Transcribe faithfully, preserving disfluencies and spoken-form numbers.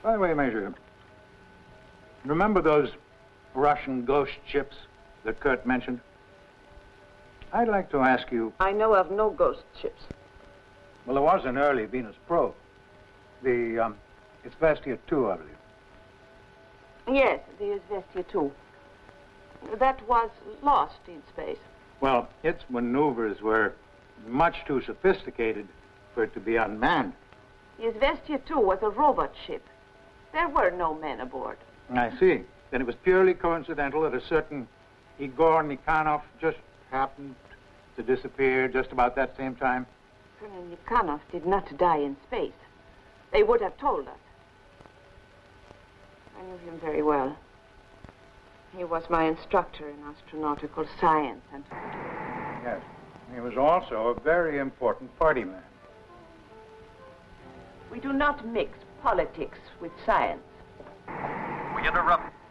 By the way, Major, remember those Russian ghost ships that Kurt mentioned? I'd like to ask you... I know of no ghost ships. Well, there was an early Venus probe. The, um, it's Vestia two, I believe. Yes, the Izvestia two. That was lost in space. Well, its maneuvers were much too sophisticated for it to be unmanned. The Izvestia two was a robot ship. There were no men aboard. I see. Then it was purely coincidental that a certain Igor Nikhanov just happened to disappear just about that same time? Colonel Nikhanov did not die in space. They would have told us. I knew him very well. He was my instructor in astronautical science and... Yes. He was also a very important party man. We do not mix politics with science. We interrupt